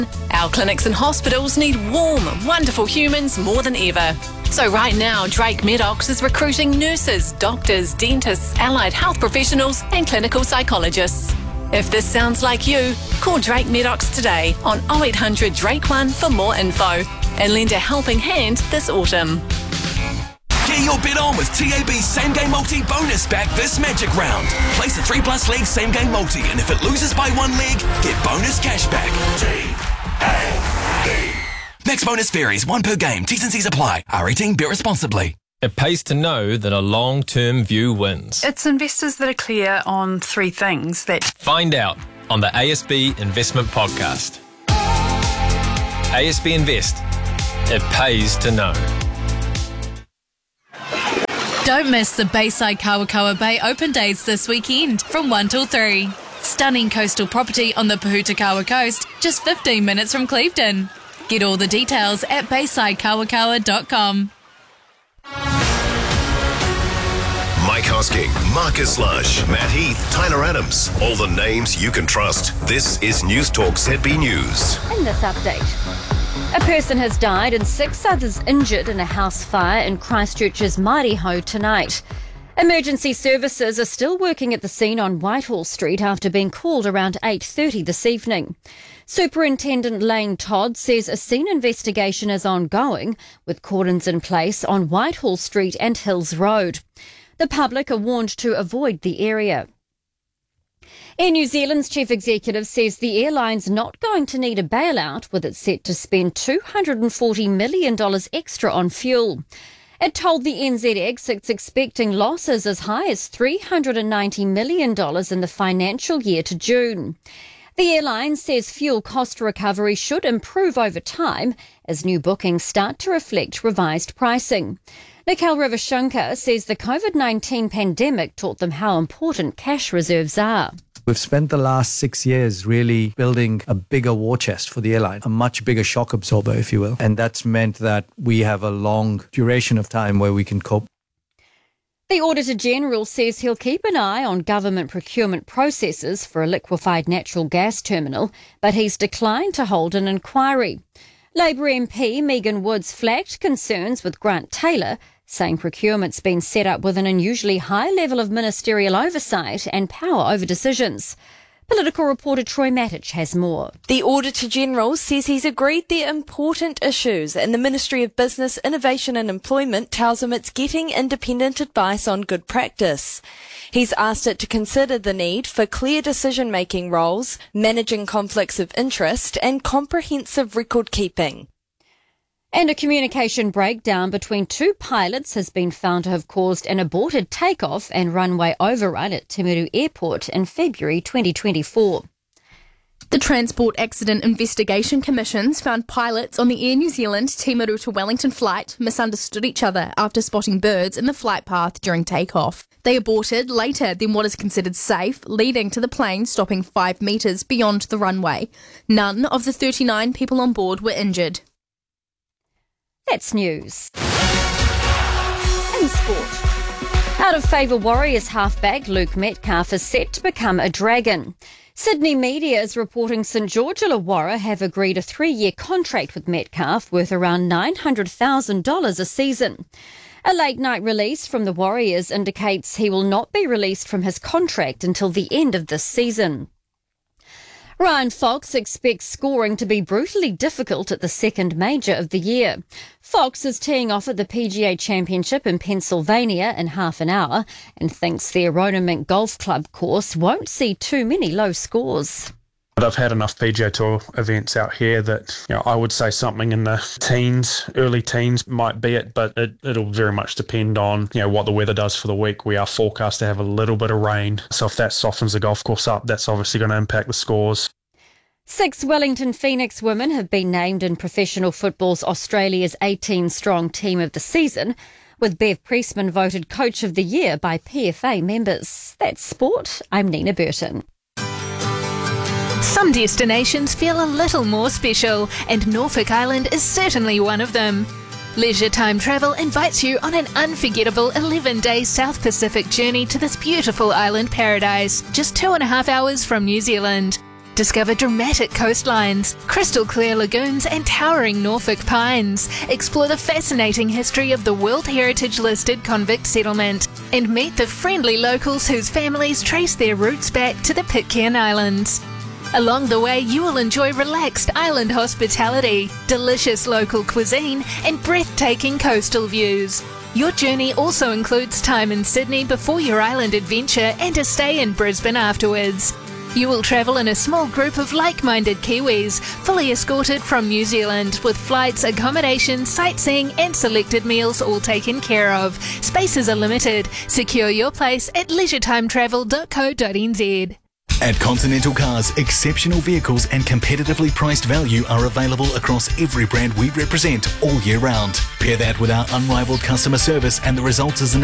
Our clinics and hospitals need warm, wonderful humans more than ever. So right now, Drake Medox is recruiting nurses, doctors, dentists, allied health professionals and clinical psychologists. If this sounds like you, call Drake Medox today on 0800 Drake 1 for more info and lend a helping hand this autumn. Get your bet on with TAB's Same Game Multi bonus back this Magic Round. Place a 3+ leg Same Game Multi, and if it loses by 1 leg, get bonus cash back. TAB. Max bonus varies, 1 per game. T's and C's apply. R18, bet responsibly. It pays to know that a long-term view wins. It's investors that are clear on 3 things that... Find out on the ASB Investment Podcast. ASB Invest. It pays to know. Don't miss the Bayside Kawakawa Bay open days this weekend from 1 till 3. Stunning coastal property on the Pahutakawa coast, just 15 minutes from Clevedon. Get all the details at baysidekawakawa.com. Mike Hosking, Marcus Lush, Matt Heath, Tyler Adams. All the names you can trust. This is News Talk ZB News. In this update, a person has died and 6 others injured in a house fire in Christchurch's Mariho tonight. Emergency services are still working at the scene on Whitehall Street after being called around 8:30 this evening. Superintendent Lane Todd says a scene investigation is ongoing, with cordons in place on Whitehall Street and Hills Road. The public are warned to avoid the area. Air New Zealand's chief executive says the airline's not going to need a bailout, with it set to spend $240 million extra on fuel. It told the NZX it's expecting losses as high as $390 million in the financial year to June. The airline says fuel cost recovery should improve over time as new bookings start to reflect revised pricing. Nikhil Ravashankar says the COVID-19 pandemic taught them how important cash reserves are. We've spent the last 6 years really building a bigger war chest for the airline, a much bigger shock absorber, if you will. And that's meant that we have a long duration of time where we can cope. The Auditor General says he'll keep an eye on government procurement processes for a liquefied natural gas terminal, but he's declined to hold an inquiry. Labour MP Megan Woods flagged concerns with Grant Taylor, saying procurement's been set up with an unusually high level of ministerial oversight and power over decisions. Political reporter Troy Matic has more. The Auditor-General says he's agreed they're important issues and the Ministry of Business, Innovation and Employment tells him it's getting independent advice on good practice. He's asked it to consider the need for clear decision-making roles, managing conflicts of interest and comprehensive record-keeping. And a communication breakdown between 2 pilots has been found to have caused an aborted takeoff and runway overrun at Timaru Airport in February 2024. The Transport Accident Investigation Commissions found pilots on the Air New Zealand Timaru to Wellington flight misunderstood each other after spotting birds in the flight path during takeoff. They aborted later than what is considered safe, leading to the plane stopping 5 metres beyond the runway. None of the 39 people on board were injured. That's news. In sport. Out of favour Warriors halfback Luke Metcalf is set to become a Dragon. Sydney media is reporting St George Illawarra have agreed a 3-year contract with Metcalf worth around $900,000 a season. A late-night release from the Warriors indicates he will not be released from his contract until the end of this season. Ryan Fox expects scoring to be brutally difficult at the second major of the year. Fox is teeing off at the PGA Championship in Pennsylvania in half an hour and thinks the Aronimink Golf Club course won't see too many low scores. I've had enough PGA Tour events out here that I would say something in the teens, early teens might be it, but it'll very much depend on what the weather does for the week. We are forecast to have a little bit of rain, so if that softens the golf course up, that's obviously going to impact the scores. 6 Wellington Phoenix women have been named in professional football's Australia's 18-strong team of the season, with Bev Priestman voted Coach of the Year by PFA members. That's sport. I'm Nina Burton. Some destinations feel a little more special, and Norfolk Island is certainly one of them. Leisure Time Travel invites you on an unforgettable 11-day South Pacific journey to this beautiful island paradise, just 2.5 hours from New Zealand. Discover dramatic coastlines, crystal clear lagoons and towering Norfolk pines. Explore the fascinating history of the World Heritage listed convict settlement and meet the friendly locals whose families trace their roots back to the Pitcairn Islands. Along the way, you will enjoy relaxed island hospitality, delicious local cuisine and breathtaking coastal views. Your journey also includes time in Sydney before your island adventure and a stay in Brisbane afterwards. You will travel in a small group of like-minded Kiwis, fully escorted from New Zealand, with flights, accommodation, sightseeing and selected meals all taken care of. Spaces are limited. Secure your place at leisure-time-travel.co.nz. At Continental Cars, exceptional vehicles and competitively priced value are available across every brand we represent all year round. Pair that with our unrivaled customer service and the result is an